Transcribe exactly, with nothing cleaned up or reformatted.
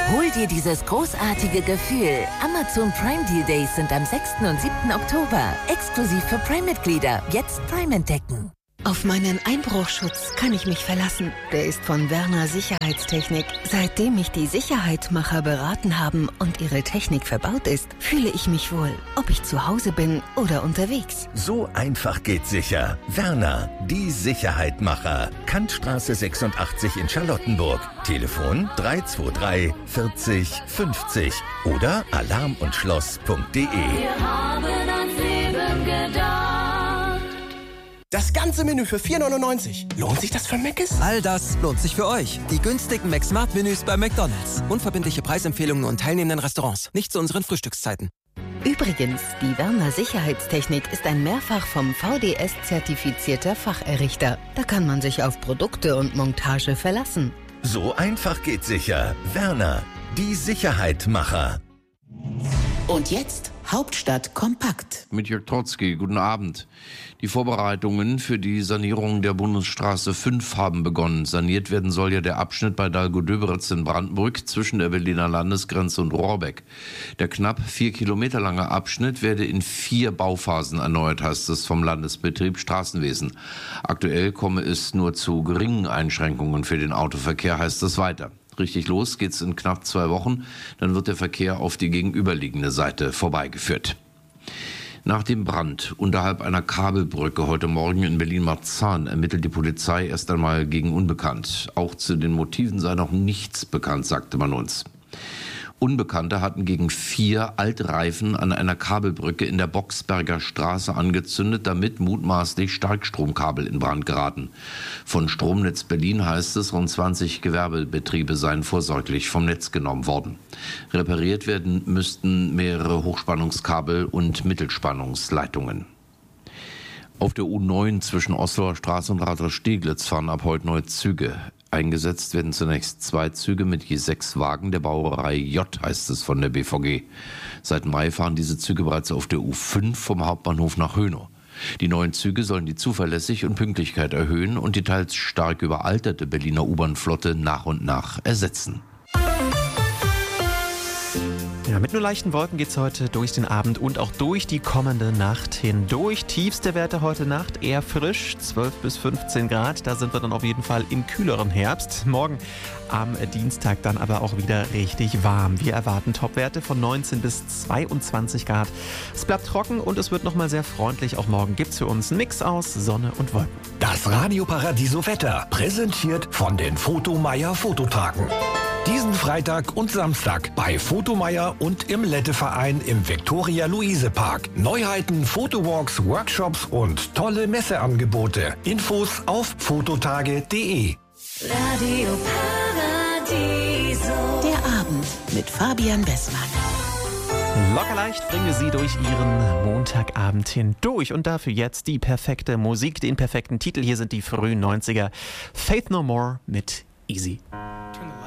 Hol dir dieses großartige Gefühl. Amazon Prime Deal Days sind am sechsten und siebten Oktober. Exklusiv für Prime-Mitglieder. Jetzt Prime entdecken. Auf meinen Einbruchschutz kann ich mich verlassen. Der ist von Werner Sicherheitstechnik. Seitdem mich die Sicherheitmacher beraten haben und ihre Technik verbaut ist, fühle ich mich wohl, ob ich zu Hause bin oder unterwegs. So einfach geht sicher. Werner, die Sicherheitmacher. Kantstraße sechsundachtzig in Charlottenburg. Telefon drei zwei drei vierzig fünfzig oder alarm und schloss punkt de. Wir haben ans Leben gedacht. Das ganze Menü für vier neunundneunzig. Lohnt sich das für Mc's? All das lohnt sich für euch. Die günstigen McSmart-Menüs bei McDonald's. Unverbindliche Preisempfehlungen und teilnehmenden Restaurants. Nicht zu unseren Frühstückszeiten. Übrigens, die Werner Sicherheitstechnik ist ein mehrfach vom V D S zertifizierter Facherrichter. Da kann man sich auf Produkte und Montage verlassen. So einfach geht sicher. Werner, die Sicherheitmacher. Und jetzt Hauptstadt kompakt. Mit Jörg Trotzki, guten Abend. Die Vorbereitungen für die Sanierung der Bundesstraße fünf haben begonnen. Saniert werden soll ja der Abschnitt bei Dahlgow-Döberitz in Brandenburg zwischen der Berliner Landesgrenze und Rohrbeck. Der knapp vier Kilometer lange Abschnitt werde in vier Bauphasen erneuert, heißt es vom Landesbetrieb Straßenwesen. Aktuell komme es nur zu geringen Einschränkungen für den Autoverkehr, heißt es weiter. Richtig los geht's in knapp zwei Wochen. Dann wird der Verkehr auf die gegenüberliegende Seite vorbeigeführt. Nach dem Brand unterhalb einer Kabelbrücke heute Morgen in Berlin-Marzahn ermittelt die Polizei erst einmal gegen Unbekannt. Auch zu den Motiven sei noch nichts bekannt, sagte man uns. Unbekannte hatten gegen vier Altreifen an einer Kabelbrücke in der Boxberger Straße angezündet, damit mutmaßlich Starkstromkabel in Brand geraten. Von Stromnetz Berlin heißt es, rund zwanzig Gewerbebetriebe seien vorsorglich vom Netz genommen worden. Repariert werden müssten mehrere Hochspannungskabel und Mittelspannungsleitungen. Auf der U neun zwischen Osloer Straße und Radler-Steglitz fahren ab heute neue Züge. Eingesetzt werden zunächst zwei Züge mit je sechs Wagen der Baureihe J, heißt es von der B V G. Seit Mai fahren diese Züge bereits auf der U fünf vom Hauptbahnhof nach Hönow. Die neuen Züge sollen die Zuverlässigkeit und Pünktlichkeit erhöhen und die teils stark überalterte Berliner U-Bahn-Flotte nach und nach ersetzen. Ja, mit nur leichten Wolken geht es heute durch den Abend und auch durch die kommende Nacht hindurch. Tiefste Werte heute Nacht eher frisch, zwölf bis fünfzehn Grad. Da sind wir dann auf jeden Fall im kühleren Herbst. Morgen am Dienstag dann aber auch wieder richtig warm. Wir erwarten Topwerte von neunzehn bis zweiundzwanzig Grad. Es bleibt trocken und es wird nochmal sehr freundlich. Auch morgen gibt es für uns einen Mix aus Sonne und Wolken. Das Radio Paradiso Wetter, präsentiert von den Fotomeier Fototagen. Diesen Freitag und Samstag bei Fotomeier und im Lette-Verein im Viktoria-Luise-Park. Neuheiten, Fotowalks, Workshops und tolle Messeangebote. Infos auf fototage punkt de. Radio Paradiso. Der Abend mit Fabian Bessmann. Locker leicht bringen wir Sie durch Ihren Montagabend hindurch und dafür jetzt die perfekte Musik, den perfekten Titel. Hier sind die frühen neunziger. Faith No More mit Easy.